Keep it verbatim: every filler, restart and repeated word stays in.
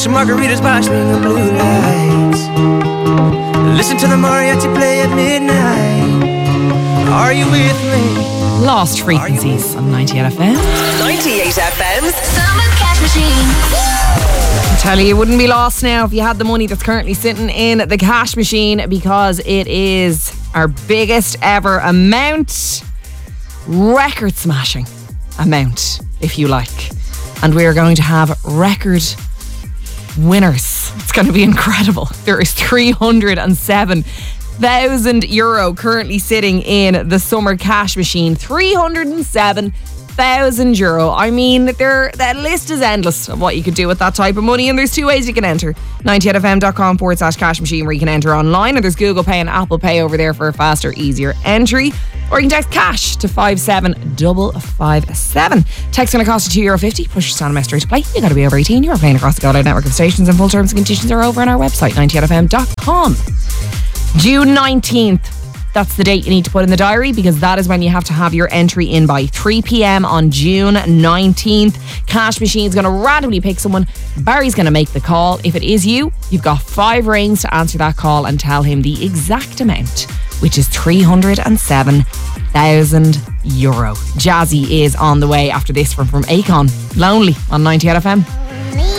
some margaritas by swinging blue lights. Listen to the mariachi play at midnight. Are you with me? Lost Frequencies on ninety-eight F M. ninety-eight F M's Summer Cash Machine. I tell you, you wouldn't be lost now if you had the money that's currently sitting in the cash machine, because it is our biggest ever amount. Record smashing amount, if you like. And we are going to have record winners. It's going to be incredible. There is three hundred seven thousand euro currently sitting in the summer cash machine. three hundred seven thousand euro. I mean, there, that list is endless of what you could do with that type of money, and there's two ways you can enter. ninety-eight F M dot com forward slash cash machine, where you can enter online, and there's Google Pay and Apple Pay over there for a faster, easier entry. Or you can text cash to five seven five five seven. Text going to cost you two euro fifty. Push your sound M S straight to play. You got to be over eighteen. You're playing across the God Out network of stations, and full terms and conditions are over on our website, ninety-eight F M dot com. June nineteenth. That's the date you need to put in the diary, because that is when you have to have your entry in by three p.m. on June nineteenth. Cash Machine's going to randomly pick someone. Barry's going to make the call. If it is you, you've got five rings to answer that call and tell him the exact amount, which is three hundred seven thousand euro. Jazzy is on the way after this from, from Akon. Lonely on ninety-eight F M.